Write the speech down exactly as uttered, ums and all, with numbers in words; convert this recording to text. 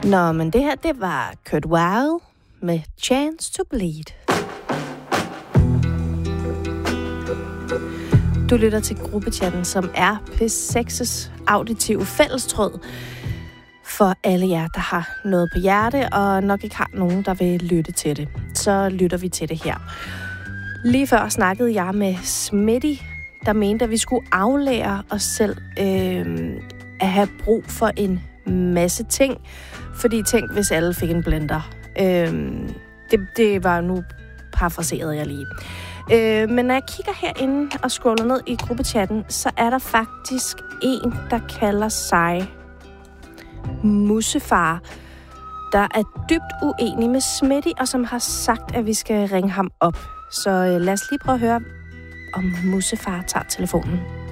Nå, men det her, det var Kurt Weill med Chance to Bleed. Du lytter til gruppechatten, som er P seks's auditive fællestråd for alle jer, der har noget på hjerte, og nok ikke har nogen, der vil lytte til det. Så lytter vi til det her. Lige før snakkede jeg med Smitty, der mente, at vi skulle aflære os selv øh, at have brug for en masse ting. Fordi tænk, hvis alle fik en blender. Øh, det, det var nu parafraseret jeg lige. Øh, men når jeg kigger herinde og scroller ned i gruppechatten, så er der faktisk en, der kalder sig Mussefar, der er dybt uenig med Smitty, og som har sagt, at vi skal ringe ham op. Så øh, lad os lige prøve at høre, om Mussefar tager telefonen.